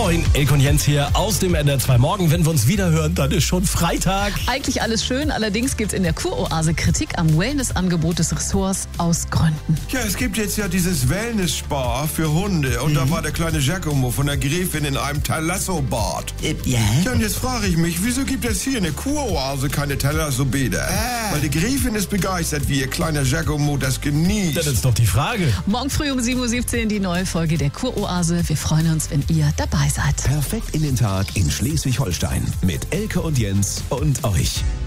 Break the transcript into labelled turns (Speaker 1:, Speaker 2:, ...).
Speaker 1: Moin, Elke und Jens hier aus dem NDR2 Morgen. Wenn wir uns wieder hören, dann ist schon Freitag.
Speaker 2: Eigentlich alles schön, allerdings gibt es in der Kuroase Kritik am Wellnessangebot des Ressorts aus Gründen.
Speaker 3: Ja, es gibt jetzt ja dieses Wellness-Spa für Hunde und da war der kleine Giacomo von der Gräfin in einem Thalasso-Bad.
Speaker 4: Ja?
Speaker 3: Ja, und jetzt frage ich mich, wieso gibt es hier in der Kuroase keine Thalasso-Bäder? Weil die Gräfin ist begeistert, wie ihr kleiner Giacomo das genießt.
Speaker 1: Das ist doch die Frage.
Speaker 2: Morgen früh um 7.17 Uhr die neue Folge der Kuroase. Wir freuen uns, wenn ihr dabei seid.
Speaker 5: Perfekt in den Tag in Schleswig-Holstein mit Elke und Jens und euch.